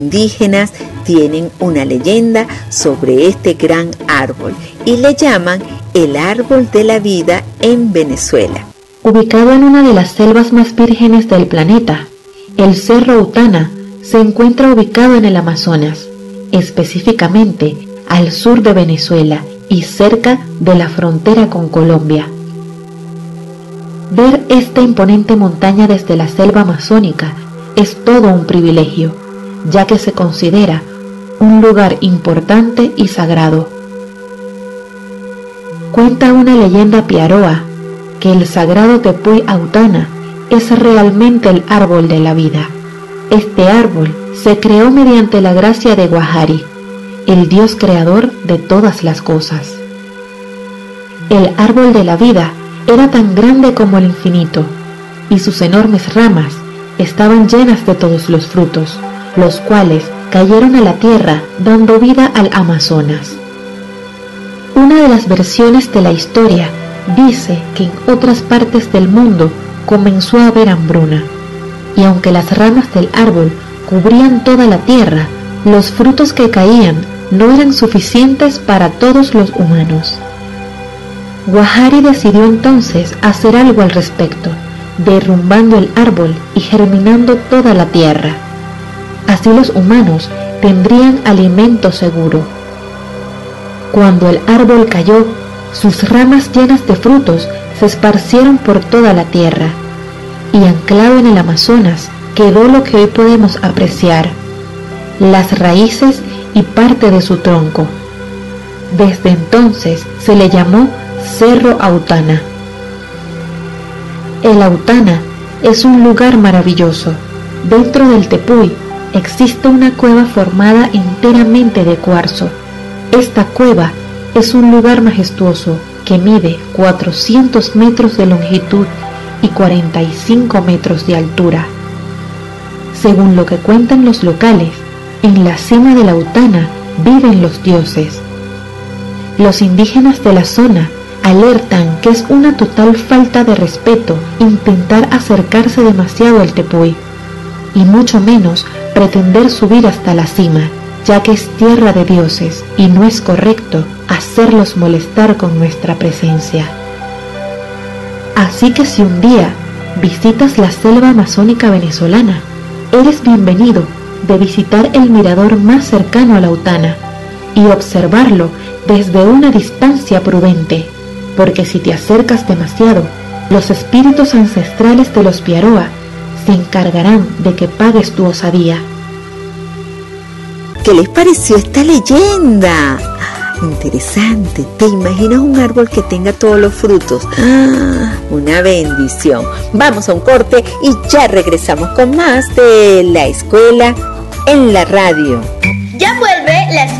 Indígenas tienen una leyenda sobre este gran árbol y le llaman el árbol de la vida en Venezuela. Ubicado en una de las selvas más vírgenes del planeta, el Cerro Autana se encuentra ubicado en el Amazonas, específicamente al sur de Venezuela y cerca de la frontera con Colombia. Ver esta imponente montaña desde la selva amazónica es todo un privilegio, ya que se considera un lugar importante y sagrado. Cuenta una leyenda piaroa que el sagrado Tepuy Autana es realmente el árbol de la vida. Este árbol se creó mediante la gracia de Guajari, el dios creador de todas las cosas. El árbol de la vida era tan grande como el infinito, y sus enormes ramas estaban llenas de todos los frutos, los cuales cayeron a la tierra dando vida al Amazonas. Una de las versiones de la historia dice que en otras partes del mundo comenzó a haber hambruna, y aunque las ramas del árbol cubrían toda la tierra, los frutos que caían no eran suficientes para todos los humanos. Guajari decidió entonces hacer algo al respecto, derrumbando el árbol y germinando toda la tierra. Así los humanos tendrían alimento seguro. Cuando el árbol cayó, sus ramas llenas de frutos se esparcieron por toda la tierra, y anclado en el Amazonas quedó lo que hoy podemos apreciar, las raíces y parte de su tronco. Desde entonces se le llamó Cerro Autana. El Autana es un lugar maravilloso. Dentro del Tepuy existe una cueva formada enteramente de cuarzo. Esta cueva es un lugar majestuoso que mide 400 metros de longitud y 45 metros de altura. Según lo que cuentan los locales, en la cima de la Autana viven los dioses. Los indígenas de la zona alertan que es una total falta de respeto intentar acercarse demasiado al Tepuy, y mucho menos pretender subir hasta la cima, ya que es tierra de dioses y no es correcto hacerlos molestar con nuestra presencia. Así que si un día visitas la selva amazónica venezolana, eres bienvenido de visitar el mirador más cercano a la Autana y observarlo desde una distancia prudente, porque si te acercas demasiado, los espíritus ancestrales de los Piaroa se encargarán de que pagues tu osadía. ¿Qué les pareció esta leyenda? Interesante. ¿Te imaginas un árbol que tenga todos los frutos? Una bendición. Vamos a un corte y ya regresamos con más de La Escuela en la Radio. Ya vuelve La